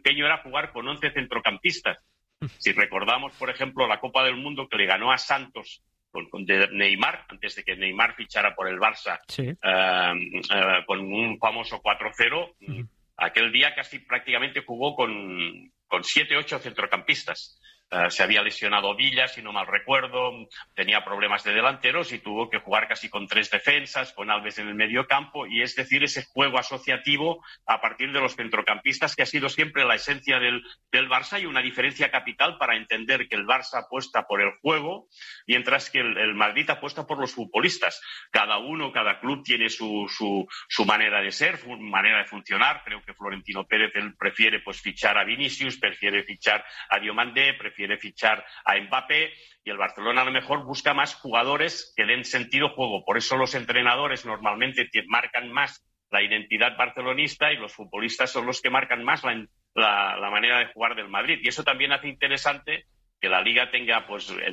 empeño era jugar con 11 centrocampistas. Si recordamos, por ejemplo, la Copa del Mundo que le ganó a Santos de Neymar, antes de que Neymar fichara por el Barça, sí. Con un famoso 4-0, aquel día casi prácticamente jugó con 7-8 centrocampistas. Se había lesionado Villa, si no mal recuerdo, tenía problemas de delanteros y tuvo que jugar casi con 3 defensas, con Alves en el medio campo, y es decir, ese juego asociativo a partir de los centrocampistas que ha sido siempre la esencia del Barça, y una diferencia capital para entender que el Barça apuesta por el juego, mientras que el Madrid apuesta por los futbolistas. Cada club tiene su manera de ser, su manera de funcionar. Creo que Florentino Pérez él prefiere fichar a Vinicius, prefiere fichar a Diomandé, prefiere fichar a Mbappé, y el Barcelona a lo mejor busca más jugadores que den sentido juego. Por eso los entrenadores normalmente marcan más la identidad barcelonista y los futbolistas son los que marcan más la manera de jugar del Madrid. Y eso también hace interesante que la Liga tenga,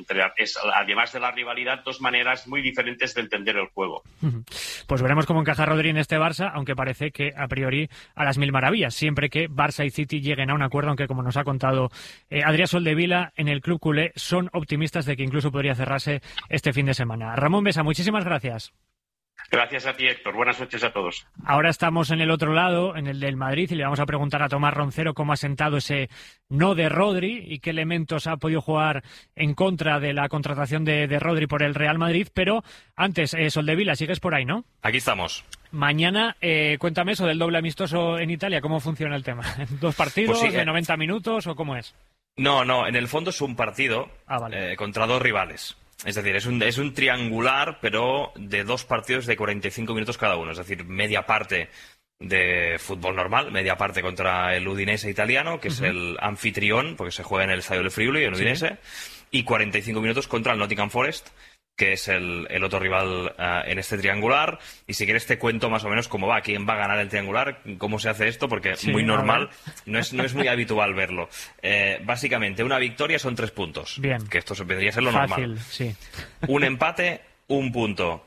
además de la rivalidad, 2 maneras muy diferentes de entender el juego. Pues veremos cómo encaja Rodri en este Barça, aunque parece que a priori a las mil maravillas, siempre que Barça y City lleguen a un acuerdo, aunque como nos ha contado Adrià Soldevila, en el club culé son optimistas de que incluso podría cerrarse este fin de semana. Ramón Besa, muchísimas gracias. Gracias a ti, Héctor. Buenas noches a todos. Ahora estamos en el otro lado, en el del Madrid, y le vamos a preguntar a Tomás Roncero cómo ha sentado ese no de Rodri y qué elementos ha podido jugar en contra de la contratación de Rodri por el Real Madrid. Pero antes, Soldevila, sigues por ahí, ¿no? Aquí estamos. Mañana, cuéntame eso del doble amistoso en Italia, ¿cómo funciona el tema? ¿2 partidos de 90 minutos o cómo es? No, en el fondo es un partido vale. Contra 2 rivales. Es decir, es un triangular, pero de 2 partidos de 45 minutos cada uno. Es decir, media parte de fútbol normal, media parte contra el Udinese italiano, que es el anfitrión, porque se juega en el Estadio del Friuli, en Udinese, y 45 minutos contra el Nottingham Forest, que es el otro rival en este triangular. Y si quieres te cuento más o menos cómo va, quién va a ganar el triangular, cómo se hace esto, porque muy normal, no es muy habitual verlo. Básicamente, una victoria son 3 puntos. Bien. Que esto vendría a ser lo fácil, normal. Sí. Un empate, 1 punto.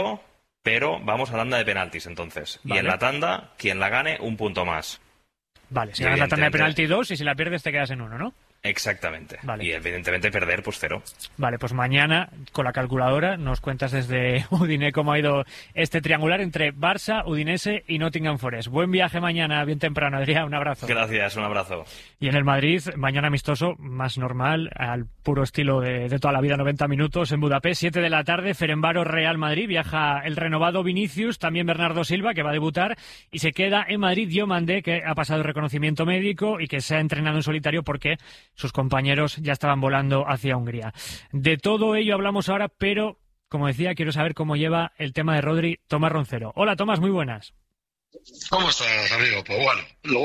Pero vamos a tanda de penaltis entonces. Vale. Y en la tanda, quien la gane, 1 punto más. Vale, si ganas la tanda de penalti 2 y si la pierdes te quedas en 1, ¿no? Exactamente. Vale. Y evidentemente perder, 0. Vale, pues mañana, con la calculadora, nos cuentas desde Udine cómo ha ido este triangular entre Barça, Udinese y Nottingham Forest. Buen viaje mañana, bien temprano, Adrià, un abrazo. Gracias, un abrazo. Y en el Madrid, mañana amistoso, más normal, al puro estilo de toda la vida, 90 minutos, en Budapest, 7 de la tarde, Ferenbaro Real Madrid, viaja el renovado Vinicius, también Bernardo Silva, que va a debutar, y se queda en Madrid Diomandé, que ha pasado el reconocimiento médico y que se ha entrenado en solitario porque sus compañeros ya estaban volando hacia Hungría. De todo ello hablamos ahora, pero, como decía, quiero saber cómo lleva el tema de Rodri Tomás Roncero. Hola, Tomás, muy buenas. ¿Cómo estás, amigo? Pues bueno,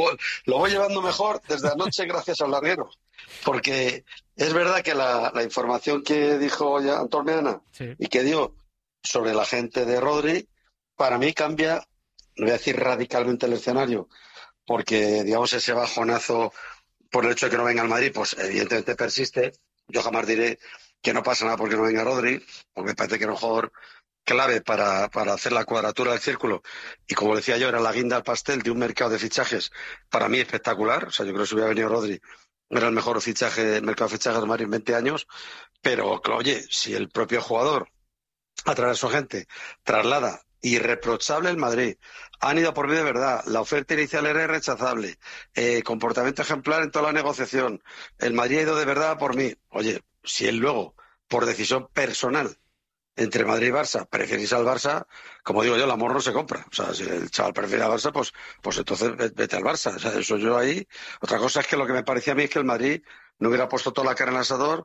lo voy llevando mejor desde anoche gracias al larguero, porque es verdad que la información que dijo ya Antón Meana y que dio sobre la gente de Rodri, para mí cambia, no voy a decir radicalmente el escenario, porque digamos ese bajonazo por el hecho de que no venga al Madrid, pues evidentemente persiste. Yo jamás diré que no pasa nada porque no venga Rodri, porque me parece que era un jugador clave para hacer la cuadratura del círculo, y como decía yo, era la guinda al pastel de un mercado de fichajes para mí espectacular. O sea, yo creo que si hubiera venido Rodri era el mejor mercado de fichajes de Madrid en 20 años, pero oye, si el propio jugador a través de su agente traslada irreprochable el Madrid, han ido por mí de verdad, la oferta inicial era irrechazable, comportamiento ejemplar en toda la negociación, el Madrid ha ido de verdad por mí. Oye, si él luego, por decisión personal, entre Madrid y Barça, preferís al Barça, como digo yo, el amor no se compra. O sea, si el chaval prefiere al Barça, pues entonces vete al Barça. O sea, eso yo ahí. Otra cosa es que lo que me parecía a mí es que el Madrid no hubiera puesto toda la cara en el asador,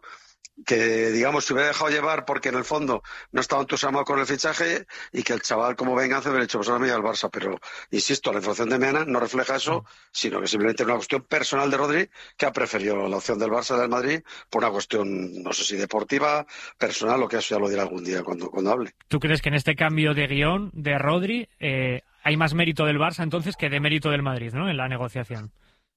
que digamos se hubiera dejado llevar porque en el fondo no estaba entusiasmado con el fichaje, y que el chaval como venganza hubiera dicho, pues ahora me voy al Barça. Pero insisto, la información de Meana no refleja eso, sino que simplemente es una cuestión personal de Rodri, que ha preferido la opción del Barça del Madrid por una cuestión, no sé si deportiva, personal, o que eso ya lo dirá algún día cuando hable. ¿Tú crees que en este cambio de guión de Rodri hay más mérito del Barça entonces que de mérito del Madrid, ¿no?, en la negociación?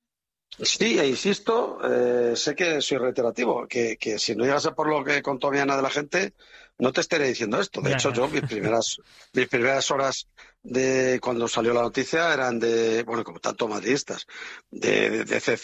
Sí, e insisto, sé que soy reiterativo, que si no llegase por lo que contó Meana de la gente, no te estaré diciendo esto. De hecho, yo mis primeras horas de cuando salió la noticia eran de, bueno, como tanto madridistas, de decepción